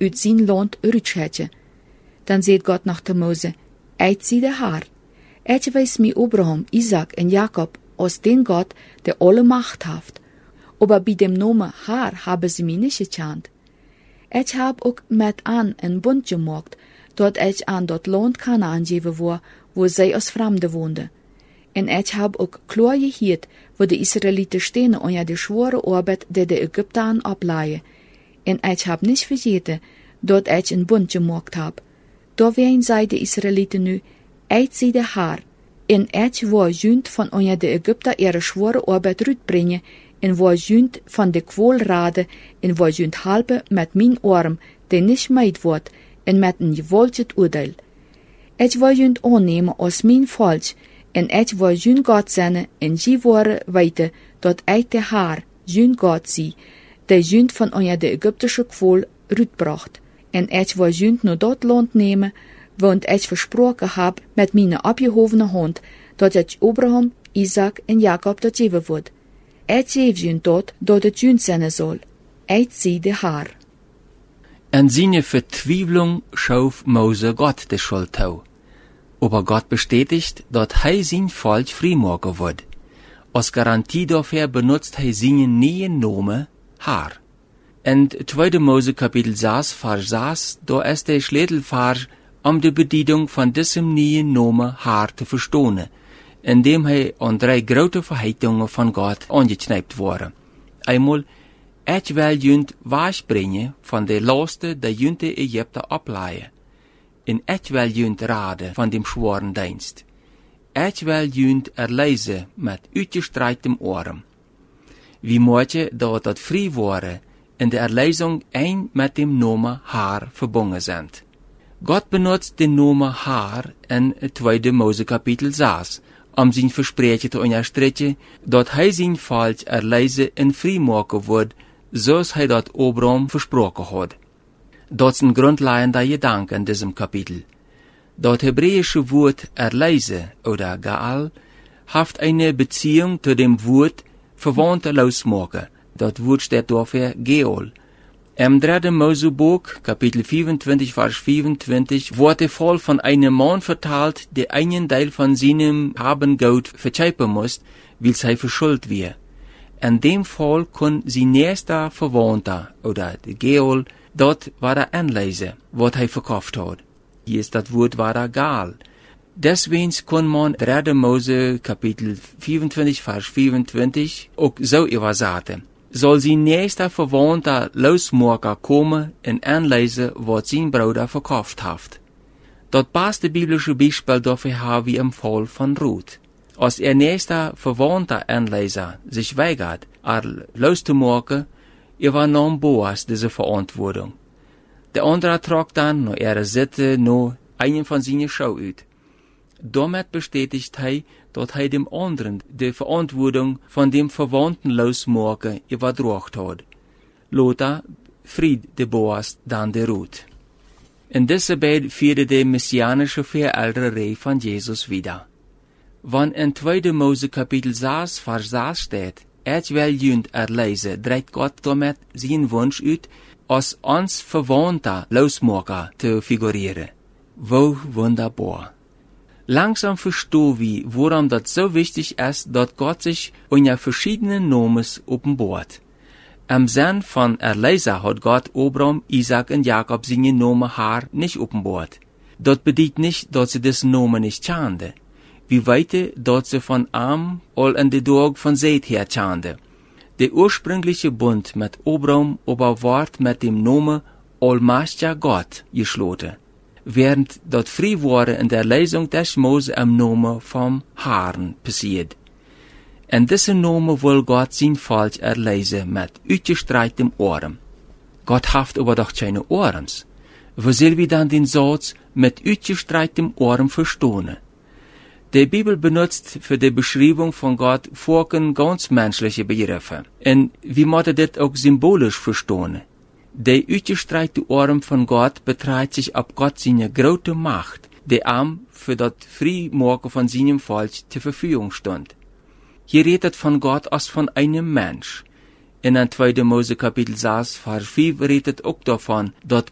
uit zijn land uitschetje. Dan zegt God nog te Mose, eit zie de haar. Eit wees mij Abraham, Isaac en Jacob als den Gott, der alle Macht haft. Aber bei dem Namen Haar haben sie mich nicht gekannt. Ich hab auch mit an een Bund gemacht, dort ich an dat Land Kanaan geven war, wo sie als Fremde wohnten. En ich hab auch klar gehört, wo die Israeliten stehen unter der schwere Arbeit, die Ägypter ableihen. En ich hab nicht vergeten, dort ich een Bund gemacht hab. Da werden sie die Israeliten nu, ich sie de Haar. En ich war junt von unter der Ägypter ihre schwere Arbeit rütbringen, en war junt von de Quolrade, en war junt halbe mit min Arm, der nicht meid wordt, en met een gewoldet Urteil. Ich war junt annehmen als min falsch, en ich war junt Gott seine, en sie waren weiter, dort ich de Haar, junt Gott sie, der junt von unter der ägyptische Quol rütbracht, en ich war junt nur dort Land nehmen, want ich versprochen hab mit meine abgehobene Hand, dat ich Abraham, Isaac en Jacob dat geven wordt. Ich geef junt dat het junt zijn soll. Ich zie de Haar. En seine Vertwieblung schuf Mose Gott de Schuld tau. Aber Gott bestätigt, dat hij sein Volk freimachen wird. Als Garantie dafür benutzt hij seinen neuen Namen Haar. In 2. Mose Kapitel 6, Vers 6, da ist der Schlüsselvers, de Bedienung von diesem neuen Namen Haar te verstonen, indem hij aan 3 grote verheitungen van God angeknüpft worden. Einmal, ich will junt waschbrengen von der Laste der junte Ägypter ableihen. En ich will junt raden von dem schweren Dienst. Ich will junt erleisen mit uitgestrecktem Arm. Wie moetje dat vrij worden in der Erleisung ein mit dem Namen Haar verbunden sind. Gott benutzt den Namen Haar in 2. Mose Kapitel 6, sein Versprechen zu unterstreichen, dat hij zijn Volk erleisen en vrijmaken wordt, zoals hij dat Abraham versprochen hat. Dat is een grundlegender Gedanke in diesem Kapitel. Dat hebräische Wort erleisen oder Gaal haft eine Beziehung zu dem Wort Verwandte losmaken. Dat Wort steht dafür Geol. Im 3. Mosebuch, Kapitel 25, Vers 25, wurde voll von einem Mann verteilt, der einen Teil von seinem Habengut verzeihpen muss, weil er verschuldet wird. In dem Fall kon sein nächster Verwandter, oder der Geol, dort war der Anleise, was er verkauft hat. Hier ist das Wort war der Gaal. Deswegen kon man 3. Mose, Kapitel 25, Vers 25, auch so übersetzen. Soll sein nächster Verwandter losmaken kommen en aanlezen wat zijn Bruder verkauft hat. Das beste biblische Beispiel dafür haben wir im Fall von Ruth. Als nächster Verwandter Anleser sich weigert, loszumaken, übernahm Boas diese Verantwortung. Der andere trug dann, noch Sitte, noch einen von seinen Schau uit. Damit bestätigt er, dass er dem anderen die Verantwortung von dem Verwandten losmaken übertragen hat. Lothar fried de Boas dann der Ruth. In dieser Bild führte die messianische Verälterei von Jesus wieder. Wann in 2. Mose Kapitel 6, Vers 6 steht, ich will junt erleisen, dreht Gott damit seinen Wunsch uit, als uns Verwandter losmaken zu figurieren. Wo wunderbar. Langsam verstehen wir, warum das so wichtig ist, dass Gott sich unter verschiedenen Namen offenbart. Im Sinn von Erleiser hat Gott Abraham, Isaac und Jakob seinen Namen Haar nicht offenbart. Das bedeutet nicht, dass sie diesen Namen nicht kannten. Wir weiten, dass sie von Am all in den Tag von Seth her kannten. Der ursprüngliche Bund mit Abraham aber ward mit dem Namen Allmächtiger Gott geschlossen, während das Freiworden in der Lesung des Mose im Namen vom Haaren passiert. In diesem Namen will Gott sein Volk erleisen mit uitgestrecktem Arm. Gott haft aber doch keine Arms. Wo soll wir dann den Satz mit uitgestrecktem Arm verstehen? Die Bibel benutzt für die Beschreibung von Gott vorken ganz menschliche Begriffe. Und wir müssen das auch symbolisch verstehen. Der uitgestreckte Arm von Gott betreibt sich ab Gott seine große Macht, der Arm für das Freimachen von seinem Volk zur Verfügung stand. Hier redet von Gott als von einem Mensch. In 2. Mose Kapitel 6, Vers 5 redet auch davon, dass